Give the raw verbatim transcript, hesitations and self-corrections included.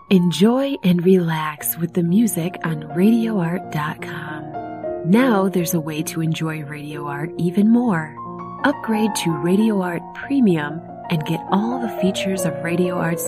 Enjoy and relax with the music on radio art dot com. Now there's a way to enjoy Radio Art even more. Upgrade to Radio Art Premium and get all the features of Radio Art's